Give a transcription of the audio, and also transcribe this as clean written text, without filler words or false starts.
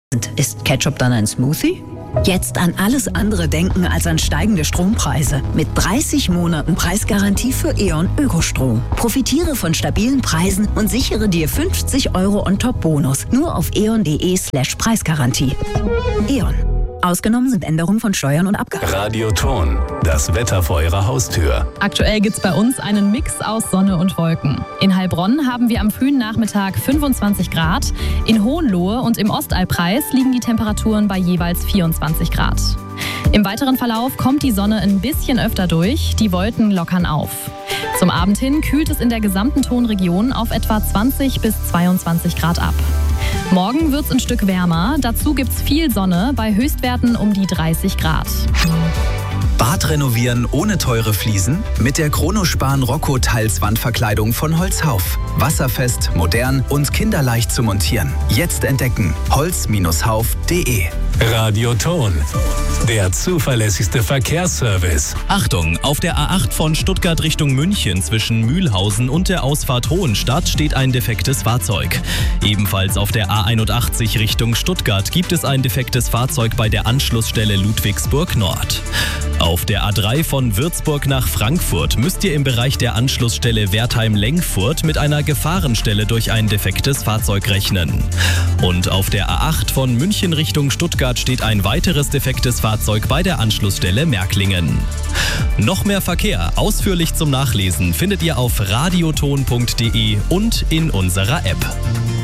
Ist Ketchup dann ein Smoothie? Jetzt an alles andere denken als an steigende Strompreise. Mit 30 Monaten Preisgarantie für E.ON Ökostrom. Profitiere von stabilen Preisen und sichere dir 50 € on-top-Bonus. Nur auf eon.de/Preisgarantie. E.ON. Ausgenommen sind Änderungen von Steuern und Abgaben. Radioton, das Wetter vor Ihrer Haustür. Aktuell gibt's bei uns einen Mix aus Sonne und Wolken. In Heilbronn haben wir am frühen Nachmittag 25 Grad. In Hohenlohe und im Ostallpreis liegen die Temperaturen bei jeweils 24 Grad. Im weiteren Verlauf kommt die Sonne ein bisschen öfter durch, die Wolken lockern auf. Zum Abend hin kühlt es in der gesamten Tonregion auf etwa 20 bis 22 Grad ab. Morgen wird's ein Stück wärmer, dazu gibt's viel Sonne bei Höchstwerten um die 30 Grad. Bad renovieren ohne teure Fliesen? Mit der Kronospan Rocco Tiles Wandverkleidung von Holzhauf. Wasserfest, modern und kinderleicht zu montieren. Jetzt entdecken: holz-hauf.de. Radioton, der zuverlässigste Verkehrsservice. Achtung, auf der A8 von Stuttgart Richtung München zwischen Mühlhausen und der Ausfahrt Hohenstadt steht ein defektes Fahrzeug. Ebenfalls auf der A81 Richtung Stuttgart gibt es ein defektes Fahrzeug bei der Anschlussstelle Ludwigsburg Nord. Auf der A3 von Würzburg nach Frankfurt müsst ihr im Bereich der Anschlussstelle Wertheim-Lengfurt mit einer Gefahrenstelle durch ein defektes Fahrzeug rechnen. Und auf der A8 von München Richtung Stuttgart steht ein weiteres defektes Fahrzeug bei der Anschlussstelle Märklingen. Noch mehr Verkehr ausführlich zum Nachlesen findet ihr auf radioton.de und in unserer App.